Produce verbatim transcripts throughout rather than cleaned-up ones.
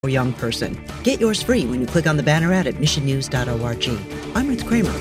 young person. Get yours free when you click on the banner ad at mission news dot org. I'm Ruth Kramer.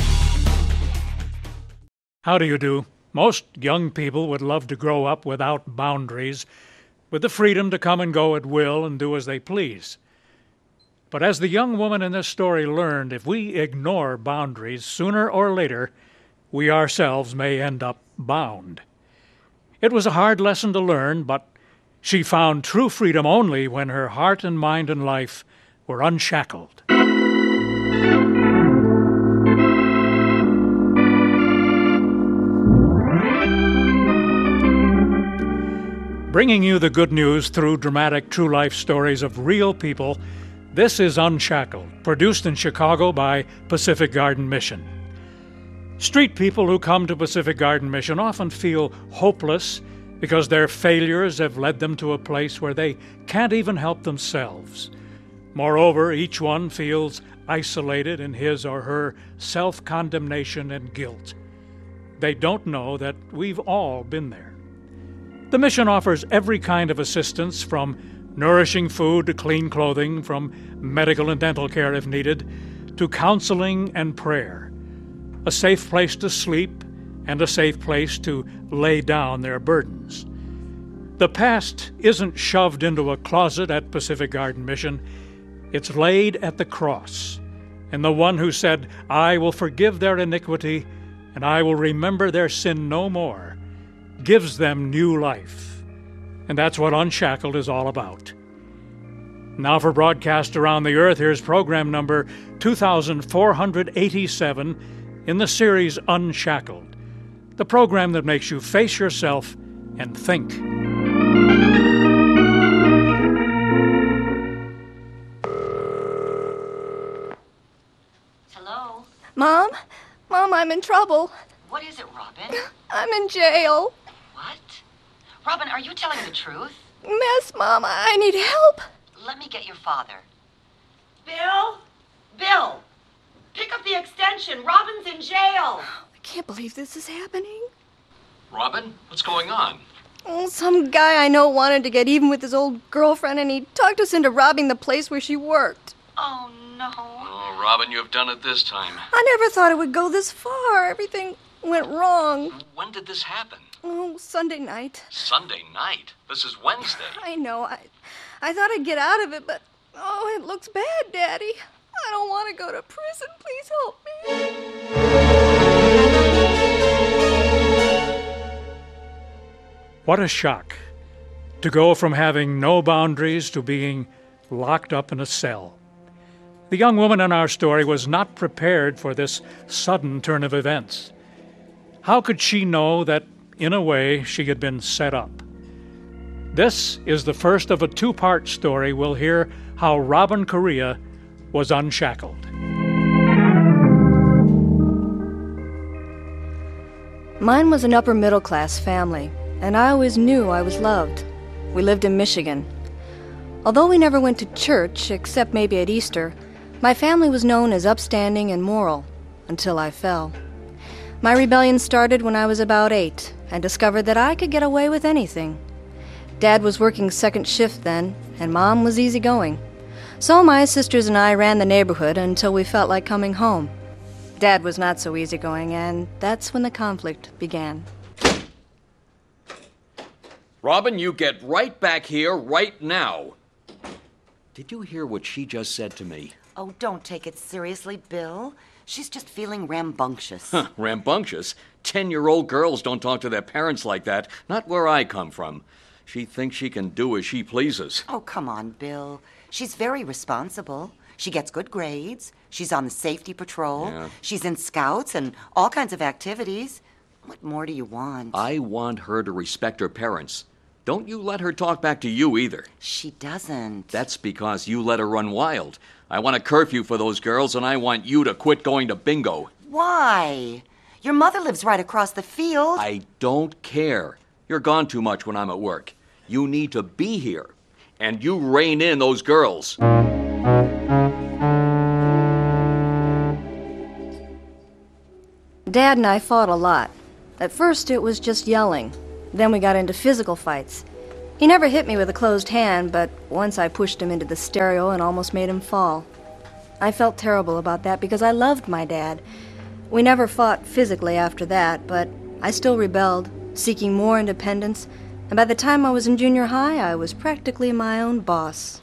How do you do? Most young people would love to grow up without boundaries, with the freedom to come and go at will and do as they please. But as the young woman in this story learned, if we ignore boundaries, sooner or later, we ourselves may end up bound. It was a hard lesson to learn, but she found true freedom only when her heart and mind and life were unshackled. Bringing you the good news through dramatic true life stories of real people, this is Unshackled, produced in Chicago by Pacific Garden Mission. Street people who come to Pacific Garden Mission often feel hopeless because their failures have led them to a place where they can't even help themselves. Moreover, each one feels isolated in his or her self-condemnation and guilt. They don't know that we've all been there. The mission offers every kind of assistance, from nourishing food to clean clothing, from medical and dental care if needed, to counseling and prayer, a safe place to sleep, and a safe place to lay down their burdens. The past isn't shoved into a closet at Pacific Garden Mission. It's laid at the cross. And the one who said, "I will forgive their iniquity, and I will remember their sin no more," gives them new life. And that's what Unshackled is all about. Now for broadcast around the earth, here's program number two thousand four hundred eighty-seven in the series Unshackled, the program that makes you face yourself and think. Hello? Mom? Mom, I'm in trouble. What is it, Robin? I'm in jail. What? Robin, are you telling the truth? Yes, Mom, I need help. Let me get your father. Bill? Bill! Pick up the extension. Robin's in jail. I can't believe this is happening. Robin, what's going on? Oh, some guy I know wanted to get even with his old girlfriend, and he talked us into robbing the place where she worked. Oh, no. Oh, Robin, you have done it this time. I never thought it would go this far. Everything went wrong. When did this happen? Oh, Sunday night. Sunday night? This is Wednesday. I know. I, I thought I'd get out of it, but, oh, it looks bad, Daddy. I don't want to go to prison. Please help me. What a shock to go from having no boundaries to being locked up in a cell. The young woman in our story was not prepared for this sudden turn of events. How could she know that, in a way, she had been set up? This is the first of a two-part story. We'll hear how Robin Correa was unshackled. Mine was an upper-middle-class family, and I always knew I was loved. We lived in Michigan. Although we never went to church, except maybe at Easter, my family was known as upstanding and moral, until I fell. My rebellion started when I was about eight, and discovered that I could get away with anything. Dad was working second shift then, and Mom was easygoing. So my sisters and I ran the neighborhood until we felt like coming home. Dad was not so easygoing, and that's when the conflict began. Robin, you get right back here right now. Did you hear what she just said to me? Oh, don't take it seriously, Bill. She's just feeling rambunctious. Huh, rambunctious? Ten-year-old girls don't talk to their parents like that. Not where I come from. She thinks she can do as she pleases. Oh, come on, Bill. She's very responsible. She gets good grades. She's on the safety patrol. Yeah. She's in scouts and all kinds of activities. What more do you want? I want her to respect her parents. Don't you let her talk back to you either. She doesn't. That's because you let her run wild. I want a curfew for those girls, and I want you to quit going to bingo. Why? Your mother lives right across the field. I don't care. You're gone too much when I'm at work. You need to be here. And you rein in those girls. Dad and I fought a lot. At first, it was just yelling. Then we got into physical fights. He never hit me with a closed hand, but once I pushed him into the stereo and almost made him fall. I felt terrible about that because I loved my dad. We never fought physically after that, but I still rebelled, seeking more independence, and by the time I was in junior high, I was practically my own boss.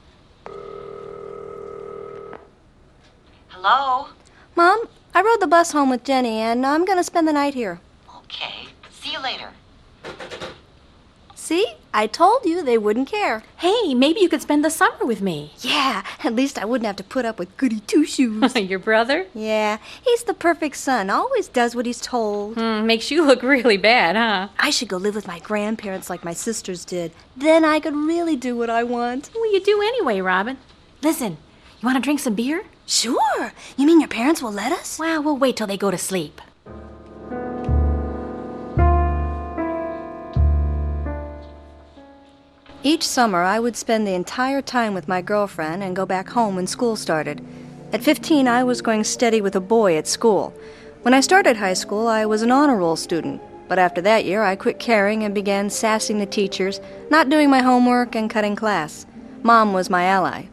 Hello? Mom, I rode the bus home with Jenny, and I'm going to spend the night here. Okay. See you later. See? I told you they wouldn't care. Hey, maybe you could spend the summer with me. Yeah, at least I wouldn't have to put up with goody two-shoes. Your brother? Yeah, he's the perfect son. Always does what he's told. Hmm, makes you look really bad, huh? I should go live with my grandparents like my sisters did. Then I could really do what I want. Well, you do anyway, Robin. Listen, you want to drink some beer? Sure. You mean your parents will let us? Well, we'll wait till they go to sleep. Each summer, I would spend the entire time with my girlfriend and go back home when school started. At fifteen, I was going steady with a boy at school. When I started high school, I was an honor roll student. But after that year, I quit caring and began sassing the teachers, not doing my homework, and cutting class. Mom was my ally.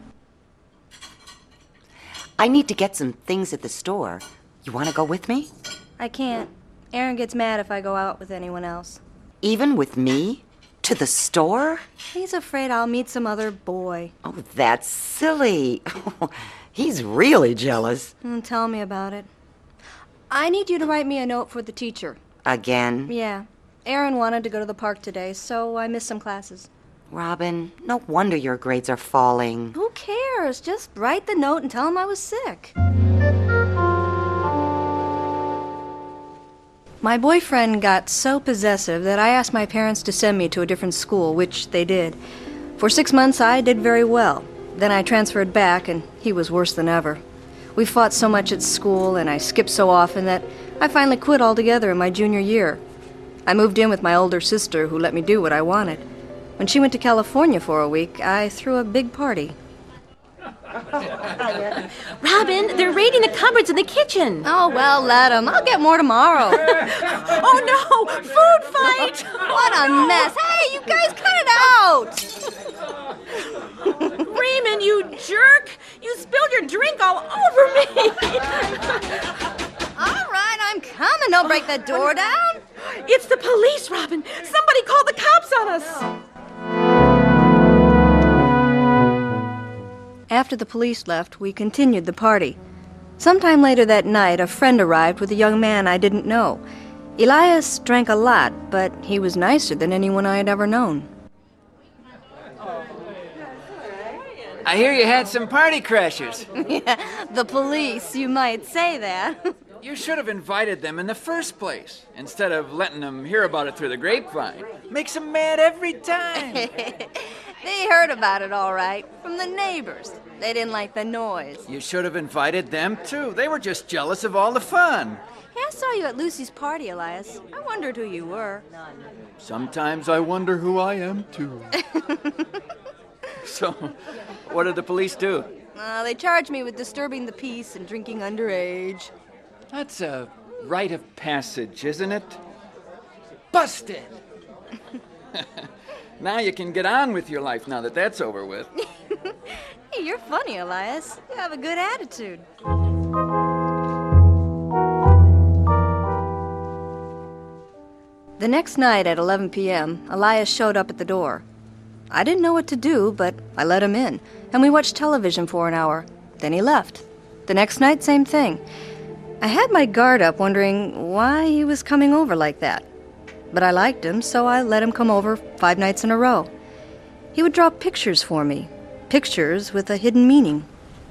I need to get some things at the store. You want to go with me? I can't. Aaron gets mad if I go out with anyone else. Even with me? To the store? He's afraid I'll meet some other boy. Oh, that's silly. He's really jealous. Mm, tell me about it. I need you to write me a note for the teacher. Again? Yeah. Aaron wanted to go to the park today, so I missed some classes. Robin, no wonder your grades are falling. Who cares? Just write the note and tell him I was sick. My boyfriend got so possessive that I asked my parents to send me to a different school, which they did. For six months, I did very well. Then I transferred back, and he was worse than ever. We fought so much at school, and I skipped so often that I finally quit altogether in my junior year. I moved in with my older sister, who let me do what I wanted. When she went to California for a week, I threw a big party. Robin, they're raiding the cupboards in the kitchen. Oh, well, let them. I'll get more tomorrow. Oh, no! Food fight! What a mess. Hey, you guys, cut it out! Raymond, you jerk! You spilled your drink all over me! All right, I'm coming. Don't break that door down. It's the police, Robin. Somebody called the cops on us. After the police left, we continued the party. Sometime later that night, a friend arrived with a young man I didn't know. Elias drank a lot, but he was nicer than anyone I had ever known. I hear you had some party crashers. Yeah, the police, you might say that. You should have invited them in the first place, instead of letting them hear about it through the grapevine. Makes them mad every time. They heard about it all right, from the neighbors. They didn't like the noise. You should have invited them, too. They were just jealous of all the fun. Hey, I saw you at Lucy's party, Elias. I wondered who you were. Sometimes I wonder who I am, too. So, what did the police do? Uh, they charged me with disturbing the peace and drinking underage. That's a rite of passage, isn't it? Busted! Now you can get on with your life now that that's over with. Hey, you're funny, Elias. You have a good attitude. The next night at eleven p.m., Elias showed up at the door. I didn't know what to do, but I let him in, and we watched television for an hour. Then he left. The next night, same thing. I had my guard up, wondering why he was coming over like that. But I liked him, so I let him come over five nights in a row. He would draw pictures for me, pictures with a hidden meaning.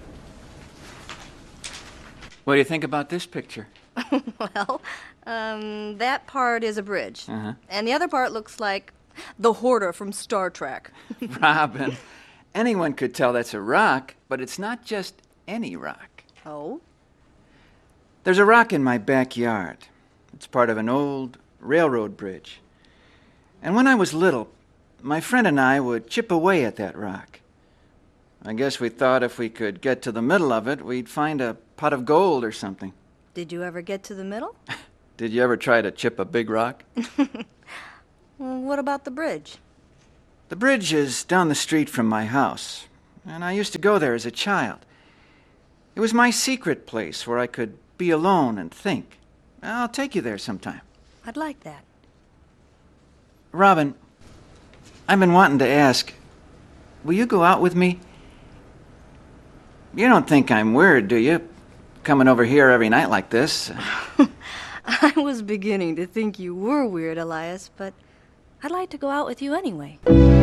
What do you think about this picture? Well, um, that part is a bridge. Uh-huh. And the other part looks like the Hoarder from Star Trek. Robin, anyone could tell that's a rock, but it's not just any rock. Oh? There's a rock in my backyard. It's part of an old railroad bridge. And when I was little, my friend and I would chip away at that rock. I guess we thought if we could get to the middle of it, we'd find a pot of gold or something. Did you ever get to the middle? Did you ever try to chip a big rock? Well, what about the bridge? The bridge is down the street from my house, and I used to go there as a child. It was my secret place where I could be alone and think. I'll take you there sometime. I'd like that. Robin, I've been wanting to ask, will you go out with me? You don't think I'm weird, do you? Coming over here every night like this. I was beginning to think you were weird, Elias, but I'd like to go out with you anyway.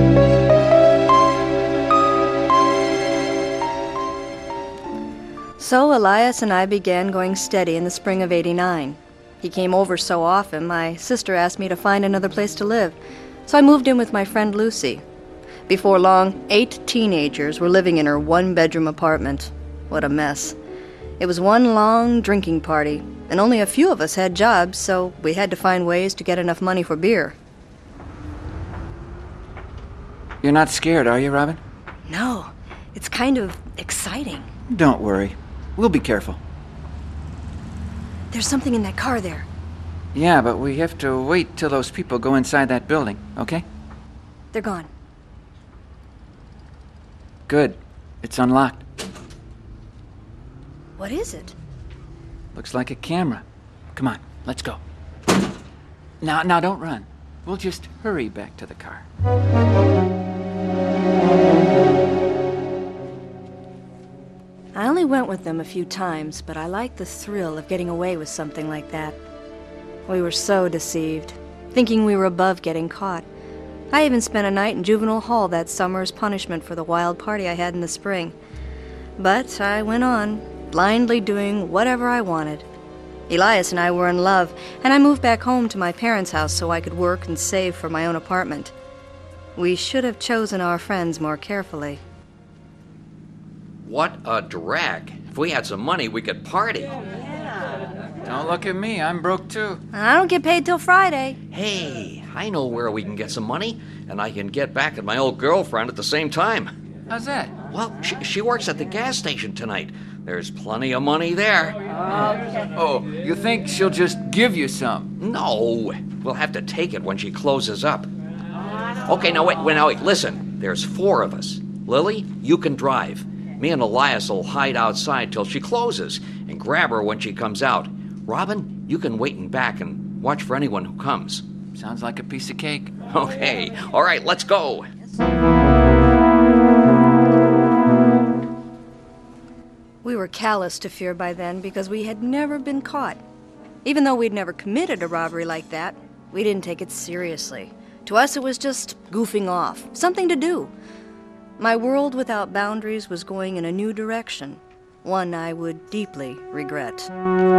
So Elias and I began going steady in the spring of eighty-nine. He came over so often, my sister asked me to find another place to live, so I moved in with my friend Lucy. Before long, eight teenagers were living in her one-bedroom apartment. What a mess. It was one long drinking party, and only a few of us had jobs, so we had to find ways to get enough money for beer. You're not scared, are you, Robin? No, it's kind of exciting. Don't worry. We'll be careful. There's something in that car there. Yeah, but we have to wait till those people go inside that building, okay? They're gone. Good. It's unlocked. What is it? Looks like a camera. Come on, let's go. Now, now, don't run. We'll just hurry back to the car. I only went with them a few times, but I liked the thrill of getting away with something like that. We were so deceived, thinking we were above getting caught. I even spent a night in juvenile hall that summer as punishment for the wild party I had in the spring. But I went on, blindly doing whatever I wanted. Elias and I were in love, and I moved back home to my parents' house so I could work and save for my own apartment. We should have chosen our friends more carefully. What a drag. If we had some money, we could party. Don't look at me. I'm broke, too. I don't get paid till Friday. Hey, I know where we can get some money, and I can get back at my old girlfriend at the same time. How's that? Well, she, she works at the gas station tonight. There's plenty of money there. Oh, you think she'll just give you some? No, we'll have to take it when she closes up. Okay, now wait, wait, now wait, listen. There's four of us. Lily, you can drive. Me and Elias will hide outside till she closes and grab her when she comes out. Robin, you can wait in back and watch for anyone who comes. Sounds like a piece of cake. Okay, all right, let's go. We were callous to fear by then because we had never been caught. Even though we'd never committed a robbery like that, we didn't take it seriously. To us, it was just goofing off, something to do. My world without boundaries was going in a new direction, one I would deeply regret.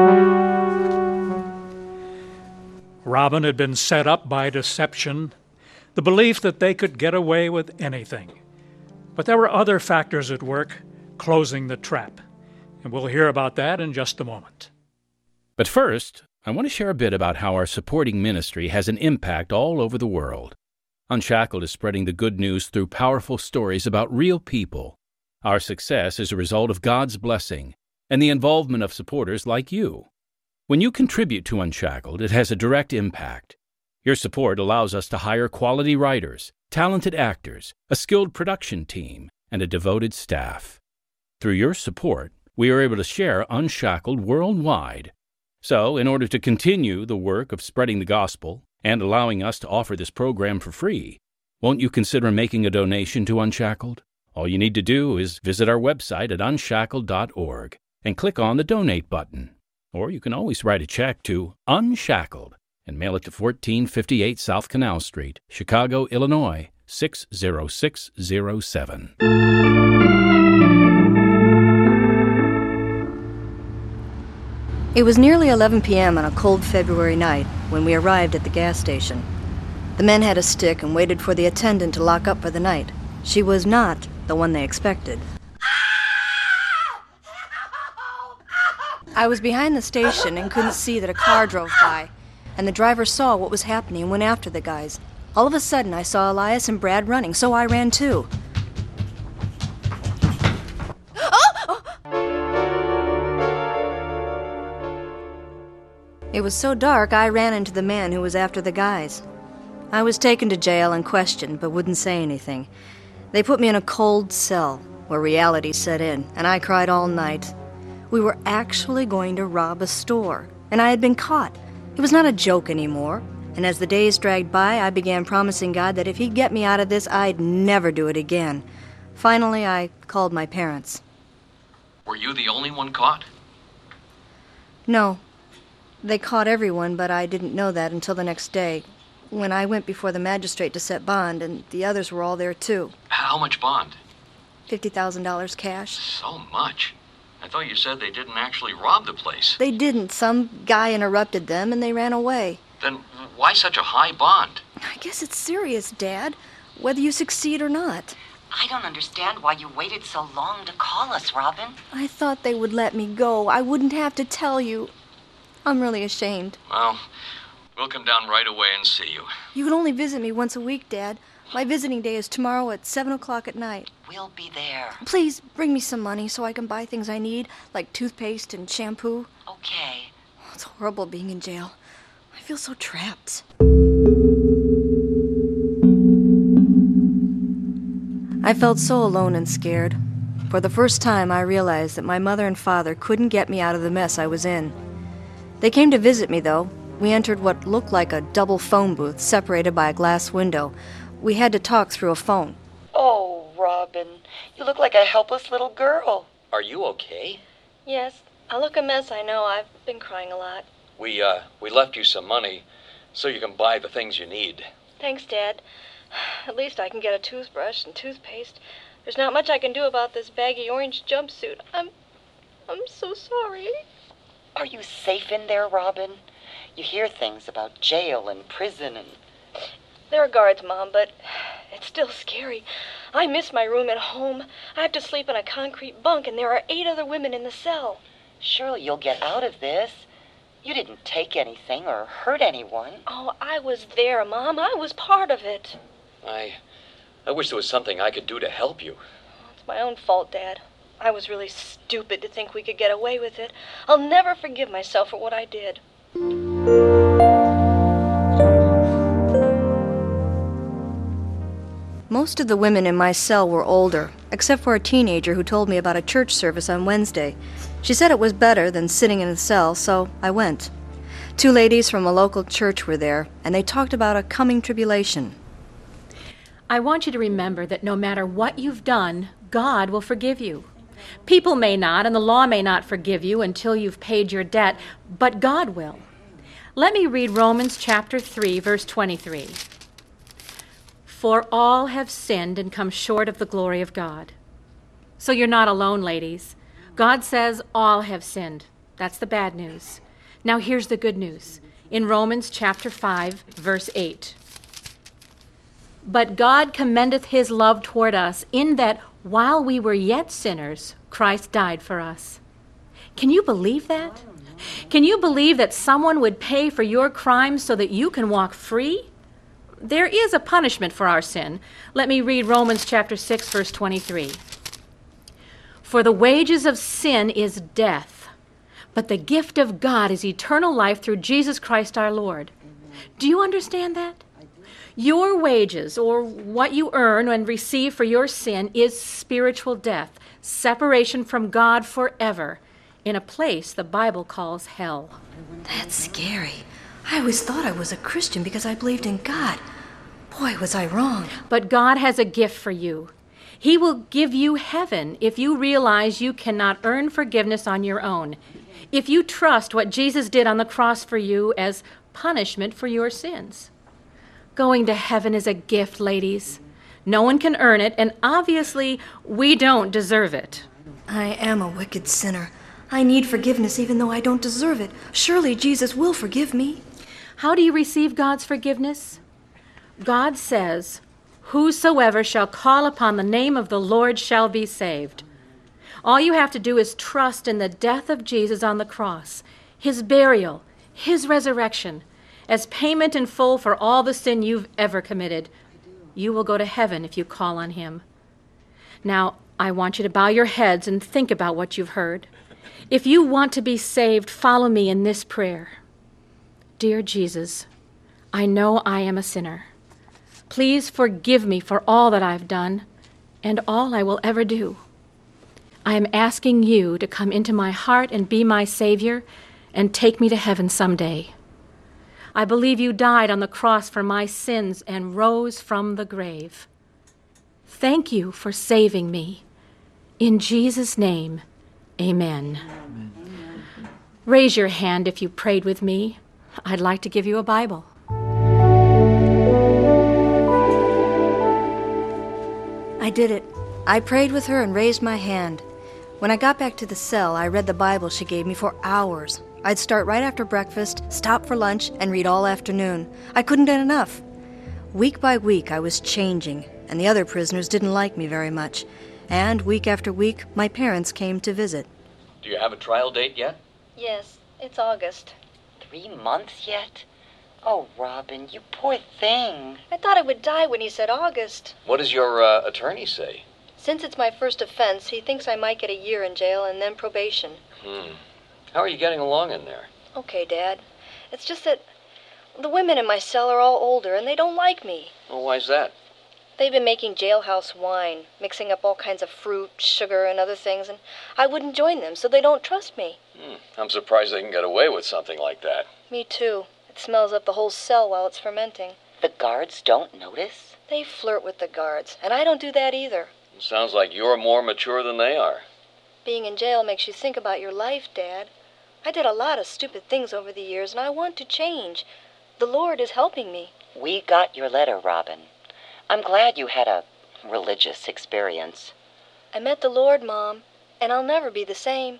Robin had been set up by deception, the belief that they could get away with anything. But there were other factors at work, closing the trap. And we'll hear about that in just a moment. But first, I want to share a bit about how our supporting ministry has an impact all over the world. Unshackled is spreading the good news through powerful stories about real people. Our success is a result of God's blessing and the involvement of supporters like you. When you contribute to Unshackled, it has a direct impact. Your support allows us to hire quality writers, talented actors, a skilled production team, and a devoted staff. Through your support, we are able to share Unshackled worldwide. So, in order to continue the work of spreading the gospel and allowing us to offer this program for free, won't you consider making a donation to Unshackled? All you need to do is visit our website at unshackled dot org and click on the Donate button. Or you can always write a check to Unshackled and mail it to fourteen fifty-eight South Canal Street, Chicago, Illinois, six zero six zero seven. It was nearly eleven p.m. on a cold February night when we arrived at the gas station. The men had a stick and waited for the attendant to lock up for the night. She was not the one they expected. I was behind the station and couldn't see that a car drove by, and the driver saw what was happening and went after the guys. All of a sudden, I saw Elias and Brad running, so I ran too. It was so dark, I ran into the man who was after the guys. I was taken to jail and questioned, but wouldn't say anything. They put me in a cold cell where reality set in, and I cried all night. We were actually going to rob a store, and I had been caught. It was not a joke anymore, and as the days dragged by, I began promising God that if he'd get me out of this, I'd never do it again. Finally, I called my parents. Were you the only one caught? No. They caught everyone, but I didn't know that until the next day, when I went before the magistrate to set bond, and the others were all there too. How much bond? fifty thousand dollars cash. So much. I thought you said they didn't actually rob the place. They didn't. Some guy interrupted them, and they ran away. Then why such a high bond? I guess it's serious, Dad, whether you succeed or not. I don't understand why you waited so long to call us, Robin. I thought they would let me go. I wouldn't have to tell you. I'm really ashamed. Well, we'll come down right away and see you. You can only visit me once a week, Dad. My visiting day is tomorrow at seven o'clock at night. We'll be there. Please bring me some money so I can buy things I need, like toothpaste and shampoo. Okay. Oh, it's horrible being in jail. I feel so trapped. I felt so alone and scared. For the first time, I realized that my mother and father couldn't get me out of the mess I was in. They came to visit me, though. We entered what looked like a double phone booth separated by a glass window. We had to talk through a phone. Oh, Robin, you look like a helpless little girl. Are you okay? Yes, I look a mess, I know. I've been crying a lot. We, uh, we left you some money so you can buy the things you need. Thanks, Dad. At least I can get a toothbrush and toothpaste. There's not much I can do about this baggy orange jumpsuit. I'm... I'm so sorry. Are you safe in there, Robin? You hear things about jail and prison and... There are guards, Mom, but it's still scary. I miss my room at home. I have to sleep in a concrete bunk, and there are eight other women in the cell. Surely you'll get out of this. You didn't take anything or hurt anyone. Oh, I was there, Mom. I was part of it. I... I wish there was something I could do to help you. It's my own fault, Dad. I was really stupid to think we could get away with it. I'll never forgive myself for what I did. Most of the women in my cell were older, except for a teenager who told me about a church service on Wednesday. She said it was better than sitting in a cell, so I went. Two ladies from a local church were there, and they talked about a coming tribulation. I want you to remember that no matter what you've done, God will forgive you. People may not, and the law may not forgive you until you've paid your debt, but God will. Let me read Romans chapter three, verse twenty-three. For all have sinned and come short of the glory of God. So you're not alone, ladies. God says all have sinned. That's the bad news. Now here's the good news. In Romans chapter five, verse eight. But God commendeth his love toward us, in that while we were yet sinners, Christ died for us. Can you believe that? Can you believe that someone would pay for your crimes so that you can walk free? There is a punishment for our sin. Let me read Romans chapter six, verse twenty-three. For the wages of sin is death, but the gift of God is eternal life through Jesus Christ our Lord. Do you understand that? Your wages, or what you earn and receive for your sin, is spiritual death, separation from God forever, in a place the Bible calls hell. That's scary. I always thought I was a Christian because I believed in God. Boy, was I wrong. But God has a gift for you. He will give you heaven if you realize you cannot earn forgiveness on your own, if you trust what Jesus did on the cross for you as punishment for your sins. Going to heaven is a gift, ladies. No one can earn it, and obviously we don't deserve it. I am a wicked sinner. I need forgiveness even though I don't deserve it. Surely Jesus will forgive me. How do you receive God's forgiveness? God says, whosoever shall call upon the name of the Lord shall be saved. All you have to do is trust in the death of Jesus on the cross, his burial, his resurrection, as payment in full for all the sin you've ever committed. You will go to heaven if you call on him. Now, I want you to bow your heads and think about what you've heard. If you want to be saved, follow me in this prayer. Dear Jesus, I know I am a sinner. Please forgive me for all that I've done and all I will ever do. I am asking you to come into my heart and be my Savior and take me to heaven someday. I believe you died on the cross for my sins and rose from the grave. Thank you for saving me. In Jesus' name, amen. Amen. Raise your hand if you prayed with me. I'd like to give you a Bible. I did it. I prayed with her and raised my hand. When I got back to the cell, I read the Bible she gave me for hours. I'd start right after breakfast, stop for lunch, and read all afternoon. I couldn't get enough. Week by week, I was changing, and the other prisoners didn't like me very much. And week after week, my parents came to visit. Do you have a trial date yet? Yes, it's August. Three months yet? Oh, Robin, you poor thing. I thought I would die when he said August. What does your uh, attorney say? Since it's my first offense, he thinks I might get a year in jail and then probation. Hmm. How are you getting along in there? Okay, Dad. It's just that the women in my cell are all older and they don't like me. Well, why's that? They've been making jailhouse wine, mixing up all kinds of fruit, sugar, and other things, and I wouldn't join them, so they don't trust me. Hmm. I'm surprised they can get away with something like that. Me too. It smells up the whole cell while it's fermenting. The guards don't notice? They flirt with the guards, and I don't do that either. It sounds like you're more mature than they are. Being in jail makes you think about your life, Dad. I did a lot of stupid things over the years, and I want to change. The Lord is helping me. We got your letter, Robin. I'm glad you had a religious experience. I met the Lord, Mom, and I'll never be the same.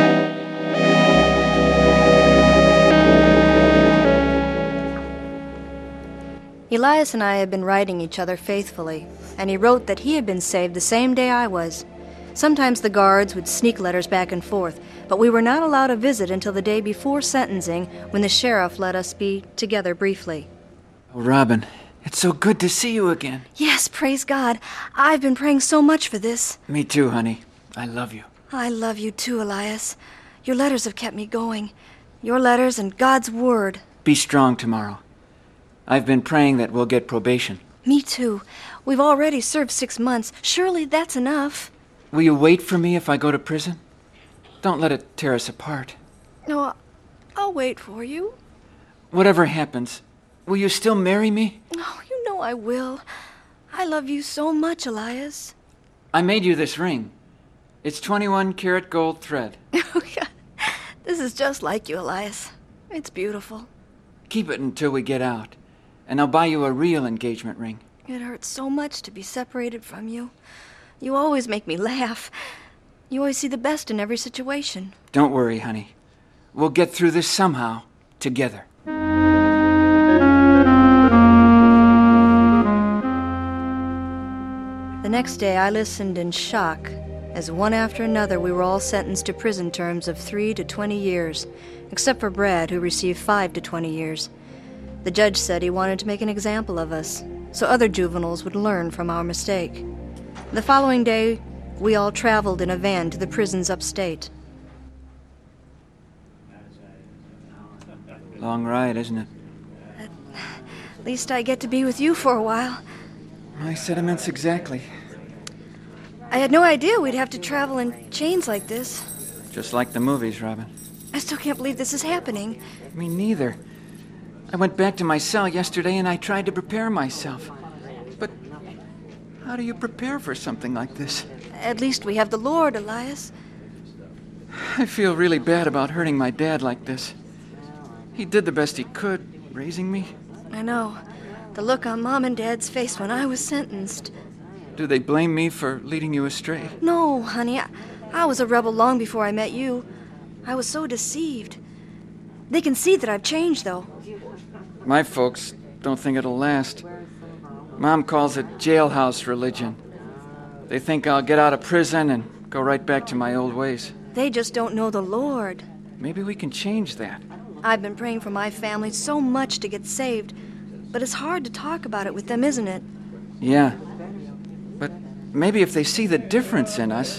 Elias and I had been writing each other faithfully, and he wrote that he had been saved the same day I was. Sometimes the guards would sneak letters back and forth, but we were not allowed a visit until the day before sentencing, when the sheriff let us be together briefly. Oh, Robin, it's so good to see you again. Yes, praise God. I've been praying so much for this. Me too, honey. I love you. I love you too, Elias. Your letters have kept me going. Your letters and God's word. Be strong tomorrow. I've been praying that we'll get probation. Me too. We've already served six months. Surely that's enough. Will you wait for me if I go to prison? Don't let it tear us apart. No, I'll wait for you. Whatever happens, will you still marry me? Oh, you know I will. I love you so much, Elias. I made you this ring. It's twenty-one karat gold thread. Oh, God. This is just like you, Elias. It's beautiful. Keep it until we get out, and I'll buy you a real engagement ring. It hurts so much to be separated from you. You always make me laugh. You always see the best in every situation. Don't worry, honey. We'll get through this somehow, together. The next day I listened in shock as one after another we were all sentenced to prison terms of three to twenty years, except for Brad, who received five to twenty years. The judge said he wanted to make an example of us, so other juveniles would learn from our mistake. The following day, we all traveled in a van to the prisons upstate. Long ride, isn't it? At least I get to be with you for a while. My sentiments exactly. I had no idea we'd have to travel in chains like this. Just like the movies, Robin. I still can't believe this is happening. Me neither. I went back to my cell yesterday and I tried to prepare myself. But how do you prepare for something like this? At least we have the Lord, Elias. I feel really bad about hurting my dad like this. He did the best he could, raising me. I know. The look on Mom and Dad's face when I was sentenced. Do they blame me for leading you astray? No, honey. I, I was a rebel long before I met you. I was so deceived. They can see that I've changed, though. My folks don't think it'll last. Mom calls it jailhouse religion. They think I'll get out of prison and go right back to my old ways. They just don't know the Lord. Maybe we can change that. I've been praying for my family so much to get saved, but it's hard to talk about it with them, isn't it? Yeah. But maybe if they see the difference in us...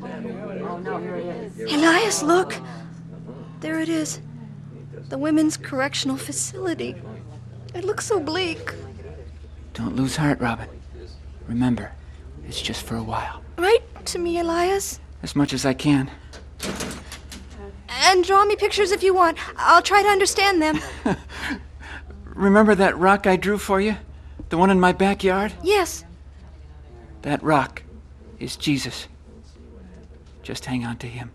Elias, look! There it is. The Women's Correctional Facility. It looks so bleak. Don't lose heart, Robin. Remember, it's just for a while. Write to me, Elias. As much as I can. And draw me pictures if you want. I'll try to understand them. Remember that rock I drew for you? The one in my backyard? Yes. That rock is Jesus. Just hang on to him.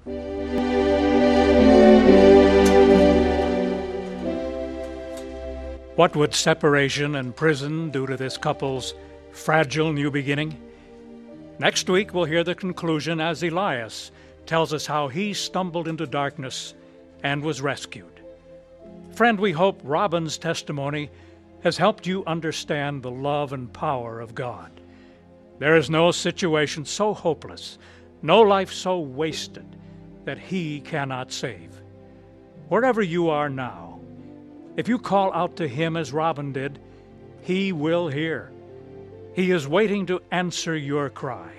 What would separation and prison do to this couple's fragile new beginning? Next week, we'll hear the conclusion as Elias tells us how he stumbled into darkness and was rescued. Friend, we hope Robin's testimony has helped you understand the love and power of God. There is no situation so hopeless, no life so wasted, that He cannot save. Wherever you are now, if you call out to Him as Robin did, He will hear. He is waiting to answer your cry.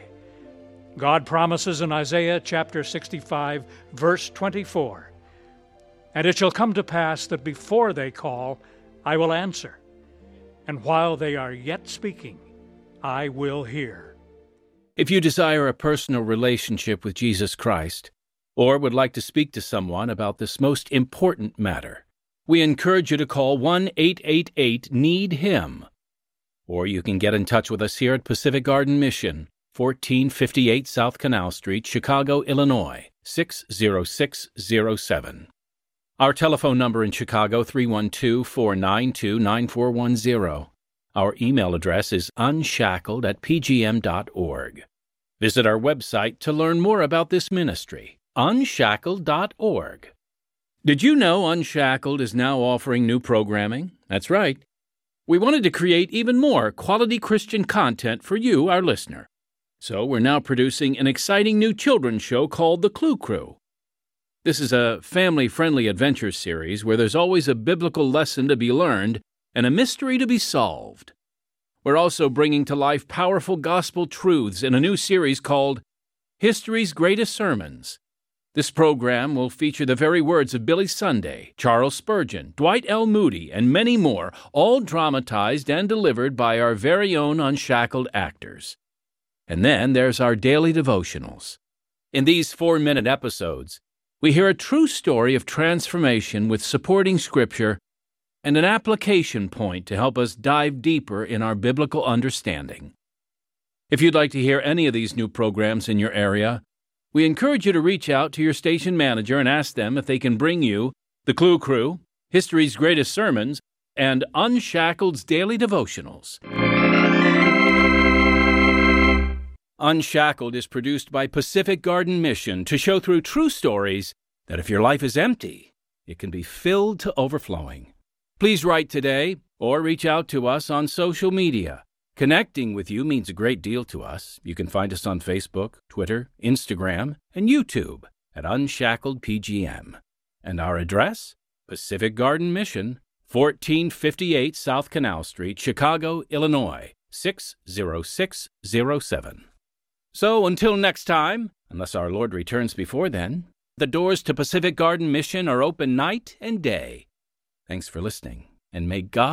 God promises in Isaiah chapter sixty-five, verse twenty-four, "And it shall come to pass that before they call, I will answer, and while they are yet speaking, I will hear." If you desire a personal relationship with Jesus Christ, or would like to speak to someone about this most important matter, we encourage you to call one eight eight eight, need him. Or you can get in touch with us here at Pacific Garden Mission, fourteen fifty-eight South Canal Street, Chicago, Illinois, six zero six zero seven. Our telephone number in Chicago, three one two, four nine two, nine four one zero. Our email address is unshackled at p g m dot org. Visit our website to learn more about this ministry, unshackled dot org. Did you know Unshackled is now offering new programming? That's right. We wanted to create even more quality Christian content for you, our listener. So we're now producing an exciting new children's show called The Clue Crew. This is a family-friendly adventure series where there's always a biblical lesson to be learned and a mystery to be solved. We're also bringing to life powerful gospel truths in a new series called History's Greatest Sermons. This program will feature the very words of Billy Sunday, Charles Spurgeon, Dwight L. Moody, and many more, all dramatized and delivered by our very own Unshackled actors. And then there's our daily devotionals. In these four-minute episodes, we hear a true story of transformation with supporting scripture and an application point to help us dive deeper in our biblical understanding. If you'd like to hear any of these new programs in your area, we encourage you to reach out to your station manager and ask them if they can bring you The Clue Crew, History's Greatest Sermons, and Unshackled's Daily Devotionals. Unshackled is produced by Pacific Garden Mission to show through true stories that if your life is empty, it can be filled to overflowing. Please write today or reach out to us on social media. Connecting with you means a great deal to us. You can find us on Facebook, Twitter, Instagram, and YouTube at Unshackled P G M. And our address? Pacific Garden Mission, fourteen fifty-eight South Canal Street, Chicago, Illinois, six zero six zero seven. So until next time, unless our Lord returns before then, the doors to Pacific Garden Mission are open night and day. Thanks for listening, and may God